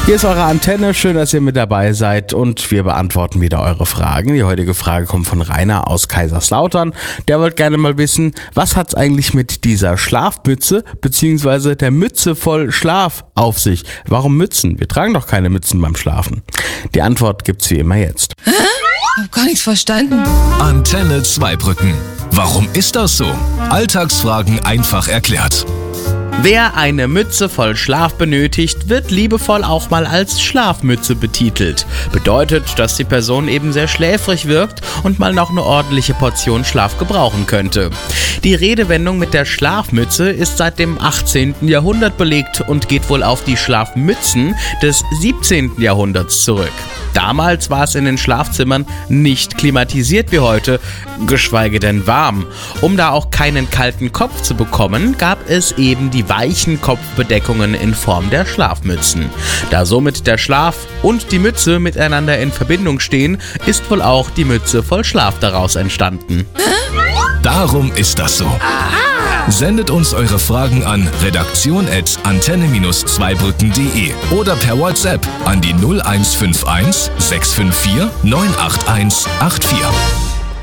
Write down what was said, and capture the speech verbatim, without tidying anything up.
Hier ist eure Antenne, schön, dass ihr mit dabei seid und wir beantworten wieder eure Fragen. Die heutige Frage kommt von Rainer aus Kaiserslautern. Der wollte gerne mal wissen, was hat's eigentlich mit dieser Schlafmütze bzw. der Mütze voll Schlaf auf sich? Warum Mützen? Wir tragen doch keine Mützen beim Schlafen. Die Antwort gibt's wie immer jetzt. Hä? Ich hab gar nichts verstanden. Antenne Zweibrücken. Warum ist das so? Alltagsfragen einfach erklärt. Wer eine Mütze voll Schlaf benötigt, wird liebevoll auch mal als Schlafmütze betitelt. Bedeutet, dass die Person eben sehr schläfrig wirkt und mal noch eine ordentliche Portion Schlaf gebrauchen könnte. Die Redewendung mit der Schlafmütze ist seit dem achtzehnten Jahrhundert belegt und geht wohl auf die Schlafmützen des siebzehnten Jahrhunderts zurück. Damals war es in den Schlafzimmern nicht klimatisiert wie heute, geschweige denn warm. Um da auch keinen kalten Kopf zu bekommen, gab es eben die weichen Kopfbedeckungen in Form der Schlafmützen. Da somit der Schlaf und die Mütze miteinander in Verbindung stehen, ist wohl auch die Mütze voll Schlaf daraus entstanden. Darum ist das so. Sendet uns eure Fragen an redaktion at antenne zweibrücken punkt de oder per WhatsApp an die null eins fünf eins sechs fünf vier neun acht eins acht vier.